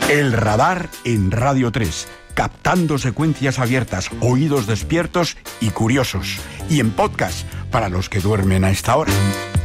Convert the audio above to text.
El Radar en Radio 3, captando secuencias abiertas, oídos despiertos y curiosos. Y en podcast, para los que duermen a esta hora.